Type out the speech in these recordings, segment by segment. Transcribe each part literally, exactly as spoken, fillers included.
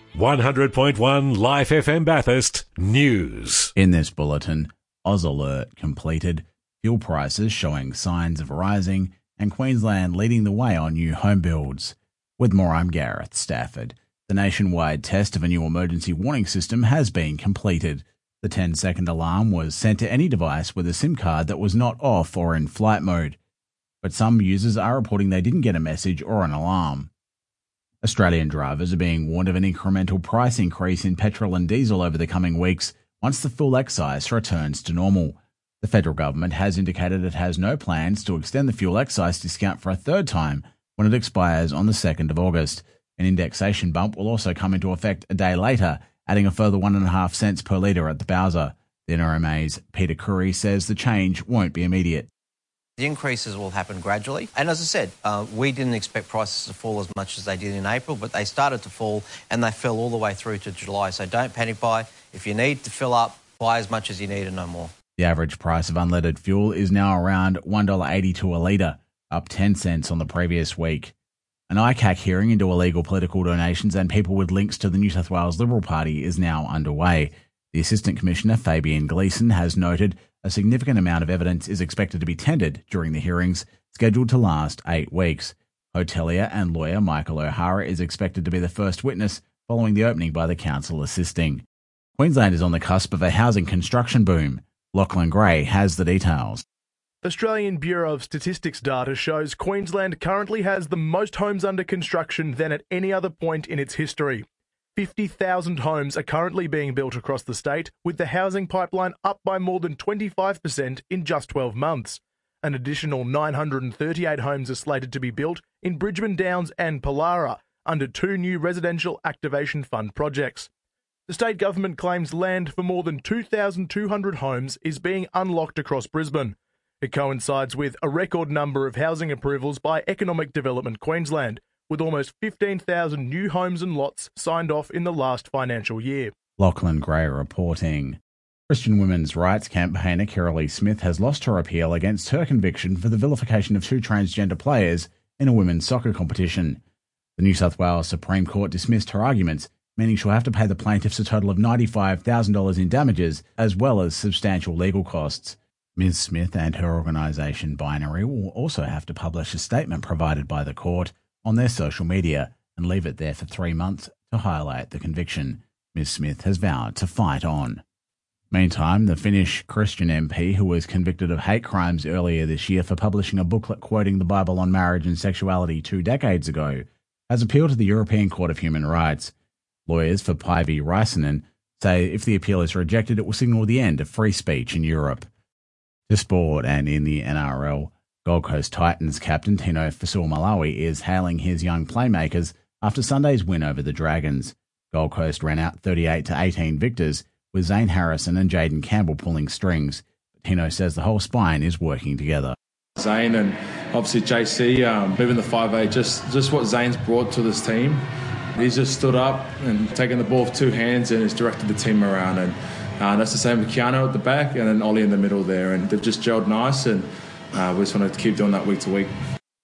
one hundred point one Life F M Bathurst News. In this bulletin, Oz Alert completed, fuel prices showing signs of rising, and Queensland leading the way on new home builds. With more, I'm Gareth Stafford. The nationwide test of a new emergency warning system has been completed. The ten-second alarm was sent to any device with a SIM card that was not off or in flight mode. But some users are reporting they didn't get a message or an alarm. Australian drivers are being warned of an incremental price increase in petrol and diesel over the coming weeks once the fuel excise returns to normal. The federal government has indicated it has no plans to extend the fuel excise discount for a third time when it expires on the second of August. An indexation bump will also come into effect a day later, adding a further one point five cents per litre at the Bowser. The N R M A's Peter Curry says the change won't be immediate. The increases will happen gradually. And as I said, uh, we didn't expect prices to fall as much as they did in April, but they started to fall and they fell all the way through to July. So don't panic buy. If you need to fill up, buy as much as you need and no more. The average price of unleaded fuel is now around one dollar eighty-two a litre, up ten cents on the previous week. An I C A C hearing into illegal political donations and people with links to the New South Wales Liberal Party is now underway. The Assistant Commissioner, Fabian Gleeson, has noted a significant amount of evidence is expected to be tendered during the hearings, scheduled to last eight weeks. Hotelier and lawyer Michael O'Hara is expected to be the first witness following the opening by the council assisting. Queensland is on the cusp of a housing construction boom. Lachlan Gray has the details. Australian Bureau of Statistics data shows Queensland currently has the most homes under construction than at any other point in its history. fifty thousand homes are currently being built across the state, with the housing pipeline up by more than twenty-five percent in just twelve months. An additional nine hundred thirty-eight homes are slated to be built in Bridgeman Downs and Pollara under two new residential activation fund projects. The state government claims land for more than two thousand two hundred homes is being unlocked across Brisbane. It coincides with a record number of housing approvals by Economic Development Queensland, with almost fifteen thousand new homes and lots signed off in the last financial year. Lachlan Gray reporting. Christian women's rights campaigner Kirralie Smith has lost her appeal against her conviction for the vilification of two transgender players in a women's soccer competition. The New South Wales Supreme Court dismissed her arguments, meaning she'll have to pay the plaintiffs a total of ninety-five thousand dollars in damages, as well as substantial legal costs. Miz Smith and her organisation Binary will also have to publish a statement provided by the court on their social media and leave it there for three months to highlight the conviction. Miz Smith has vowed to fight on. Meantime, the Finnish Christian M P, who was convicted of hate crimes earlier this year for publishing a booklet quoting the Bible on marriage and sexuality two decades ago, has appealed to the European Court of Human Rights. Lawyers for Päivi Räsänen say if the appeal is rejected, it will signal the end of free speech in Europe. To sport, and in the N R L, Gold Coast Titans captain Tino Fa'asuamaleaui is hailing his young playmakers after Sunday's win over the Dragons. Gold Coast ran out thirty-eight to eighteen victors, with Zane Harrison and Jaden Campbell pulling strings. But Tino says the whole spine is working together. Zane and obviously J C um, moving the five eight, just, just what Zane's brought to this team. He's just stood up and taken the ball with two hands and has directed the team around. And uh, that's the same with Keanu at the back and then Ollie in the middle there. And they've just gelled nice, and uh, we just want to keep doing that week to week.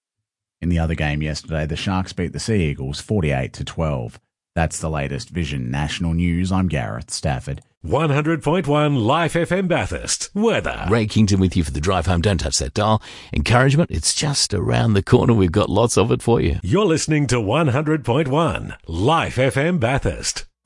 In the other game yesterday, the Sharks beat the Sea Eagles forty-eight to twelve. That's the latest Vision National News. I'm Gareth Stafford. one hundred point one Life F M Bathurst. Weather. Ray Kington with you for the drive home. Don't touch that dial. Encouragement, it's just around the corner. We've got lots of it for you. You're listening to one hundred point one Life F M Bathurst.